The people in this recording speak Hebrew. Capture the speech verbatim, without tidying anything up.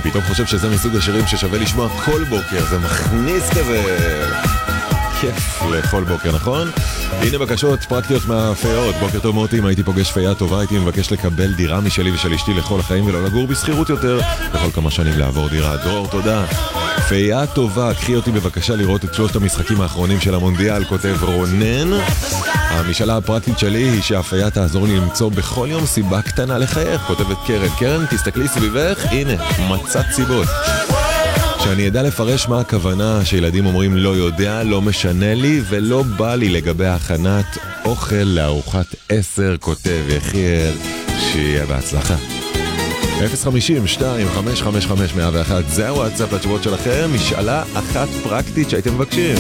פתאום חושב שזה מסוג השירים ששווה לשמוע כל בוקר, זה מכניס כזה כיף לכל בוקר, נכון? הנה בקשות פרקטיות מהפיות. בוקר טוב מוטי, אם הייתי פוגש פייה טובה הייתי מבקש לקבל דירה משלי ושל אשתי לכל החיים ולא לגור בסחירות יותר, לכל כמה שנים לעבור דירה. דרור, תודה. פייה טובה, קחי אותי בבקשה לראות את שלושת המשחקים האחרונים של המונדיאל, כותב רונן. המשאלה הפרקטית שלי היא שהפייה תעזור לי למצוא בכל יום סיבה קטנה לחייך, כותבת קרן. קרן, תסתכלי סביבך, הנה, מצאת סיבות. שאני ידע לפרש מה הכוונה שילדים אומרים לא יודע, לא משנה לי ולא בא לי לגבי הכנת אוכל לארוחת עשר, כותב יחיאל, שיהיה בהצלחה. אפס חמישים שתיים חמש חמש חמש מאה ואחת, זה הוואטסאפ לתשובות שלכם. משאלה אחת פרקטית שהייתם מבקשים.